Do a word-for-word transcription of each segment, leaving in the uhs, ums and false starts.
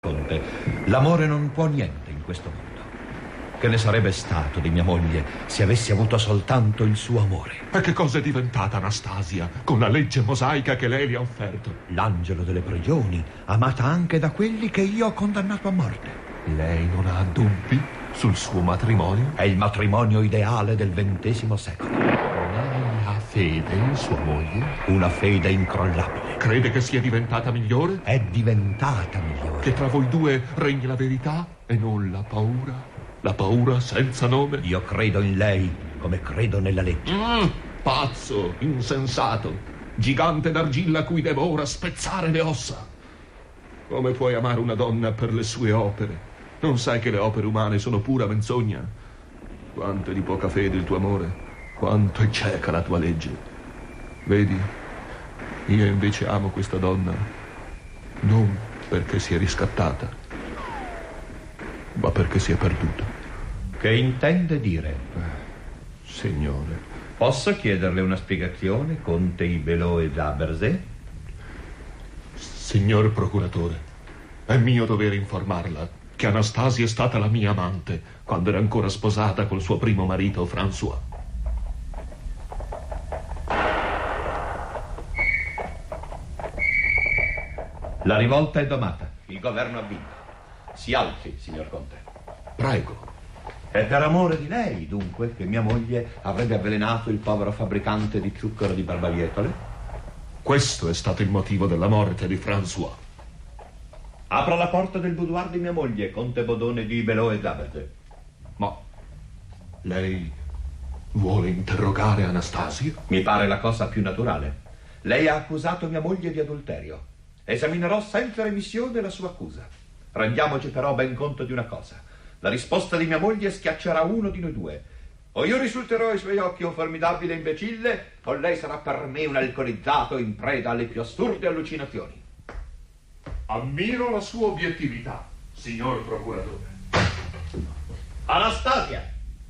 Conte, l'amore non può niente in questo mondo. Che ne sarebbe stato di mia moglie se avessi avuto soltanto il suo amore? E che cosa è diventata Anastasia con la legge mosaica che lei le ha offerto? L'angelo delle prigioni, amata anche da quelli che io ho condannato a morte. Lei non ha dubbi sul suo matrimonio? È il matrimonio ideale del ventesimo secolo. Lei ha fede in sua moglie? Una fede incrollabile. Crede che sia diventata migliore? È diventata migliore. Che tra voi due regni la verità e non la paura? La paura senza nome? Io credo in lei come credo nella legge. Mm, pazzo, insensato, gigante d'argilla a cui devo ora spezzare le ossa. Come puoi amare una donna per le sue opere? Non sai che le opere umane sono pura menzogna? Quanto è di poca fede il tuo amore, quanto è cieca la tua legge. Vedi, io invece amo questa donna non perché si è riscattata, ma perché si è perduta. Che intende dire? Signore, Posso chiederle una spiegazione, conte Ibelot e d'Aberzé? signor procuratore, è mio dovere informarla che Anastasia è stata la mia amante quando era ancora sposata col suo primo marito François. La rivolta è domata. Il governo ha vinto. Si alzi, signor conte. Prego. È per amore di lei, dunque, che mia moglie avrebbe avvelenato il povero fabbricante di zucchero di Barbaietole? Questo è stato il motivo della morte di François. Apro la porta del boudoir di mia moglie, conte Bodone di Ibelot e d'Aberzé. Ma lei vuole interrogare Anastasia? Mi pare la cosa più naturale. Lei ha accusato mia moglie di adulterio. Esaminerò senza remissione la sua accusa. Rendiamoci però ben conto di una cosa. La risposta di mia moglie schiaccerà uno di noi due. O io risulterò ai suoi occhi un formidabile imbecille, o lei sarà per me un alcolizzato in preda alle più assurde allucinazioni. Ammiro la sua obiettività, signor procuratore. Anastasia!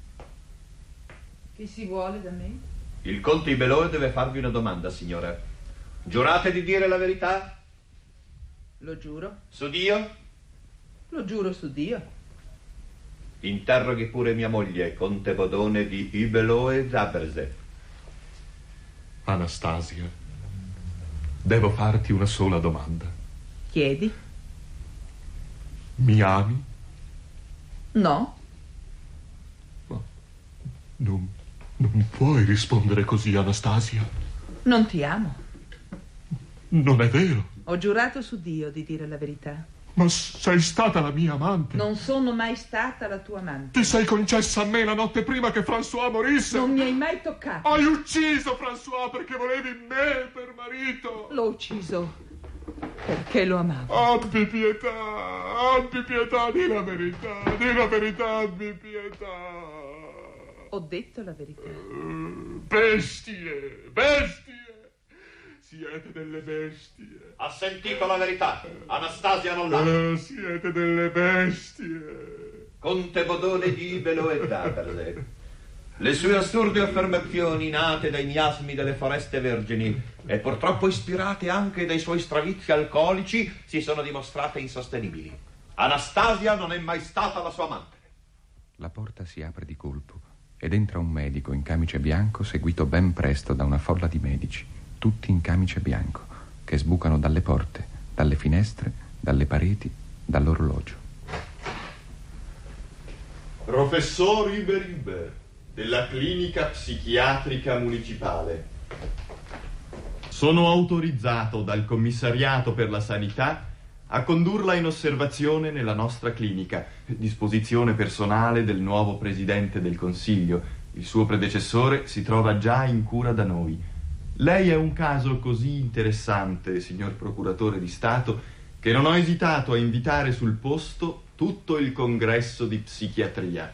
Che si vuole da me? Il conte Ibelot deve farvi una domanda, signora. Giurate di dire la verità? Lo giuro. Su Dio? Lo giuro su Dio. Interroghi pure mia moglie, conte Bodone di Ibelot e d'Aberzé. Anastasia, devo farti una sola domanda. Chiedi? Mi ami? No. Ma non, non puoi rispondere così, Anastasia. Non ti amo. Non è vero. Ho giurato su Dio di dire la verità. Ma sei stata la mia amante. Non sono mai stata la tua amante. Ti sei concessa a me la notte prima che François morisse. Non mi hai mai toccato. Hai ucciso François perché volevi me per marito. L'ho ucciso perché lo amavo. Abbi pietà, abbi pietà, di la verità, di la verità, abbi pietà. Ho detto la verità. Uh, bestie, bestie. Siete delle bestie. Ha sentito la verità. Anastasia non l'ha. Uh, siete delle bestie. Conte Bodone di Ibelot e d'Aberzé. Le sue assurde affermazioni, nate dai miasmi delle foreste vergini e purtroppo ispirate anche dai suoi stravizi alcolici, si sono dimostrate insostenibili. Anastasia non è mai stata la sua amante. La porta si apre di colpo ed entra un medico in camice bianco, seguito ben presto da una folla di medici, tutti in camice bianco, che sbucano dalle porte, dalle finestre, dalle pareti, dall'orologio. Professor Iberiber, della clinica psichiatrica municipale. Sono autorizzato dal commissariato per la sanità a condurla in osservazione nella nostra clinica, disposizione personale del nuovo presidente del Consiglio. Il suo predecessore si trova già in cura da noi. Lei è un caso così interessante, signor procuratore di Stato, che non ho esitato a invitare sul posto tutto il congresso di psichiatria.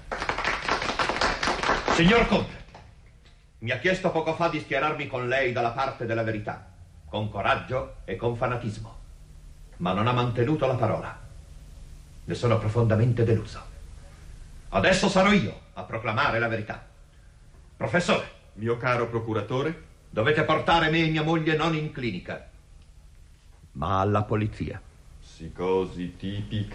Signor Conte, mi ha chiesto poco fa di schierarmi con lei dalla parte della verità, con coraggio e con fanatismo, ma non ha mantenuto la parola. Ne sono profondamente deluso. Adesso sarò io a proclamare la verità. Professore, Mio caro procuratore, dovete portare me e mia moglie non in clinica, ma alla polizia. psicosi tipica